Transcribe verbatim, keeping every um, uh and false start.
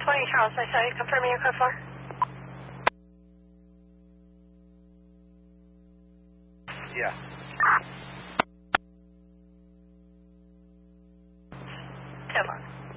twenty Charles, I saw you confirming your code four. Yeah. ten one.